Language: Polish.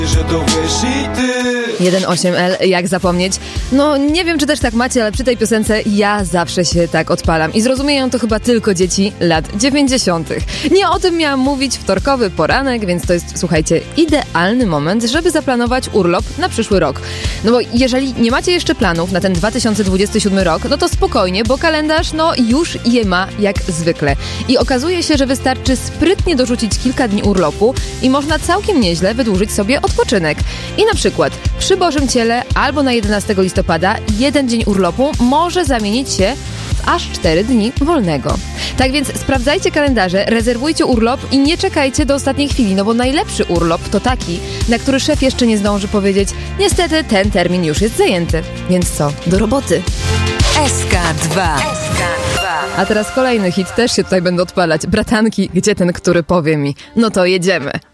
że to wiesz i ty. 1.8L, jak zapomnieć? No nie wiem, czy też tak macie, ale przy tej piosence ja zawsze się tak odpalam i zrozumieją to chyba tylko dzieci lat 90. Nie o tym miałam mówić, wtorkowy poranek, więc to jest, słuchajcie, idealny moment, żeby zaplanować urlop na przyszły rok. No bo jeżeli nie macie jeszcze planów na ten 2027 rok, no to spokojnie, bo kalendarz już je ma jak zwykle. I okazuje się, że wystarczy sprytnie dorzucić kilka dni urlopu i można całkiem nieźle wydłużyć sobie odpoczynek. I na przykład przy Bożym Ciele albo na 11 listopada jeden dzień urlopu może zamienić się w aż 4 dni wolnego. Tak więc sprawdzajcie kalendarze, rezerwujcie urlop i nie czekajcie do ostatniej chwili, no bo najlepszy urlop to taki, na który szef jeszcze nie zdąży powiedzieć: niestety ten termin już jest zajęty. Więc co? Do roboty! SK2. A teraz kolejny hit, też się tutaj będę odpalać. Bratanki, gdzie ten, który powie mi? No to jedziemy.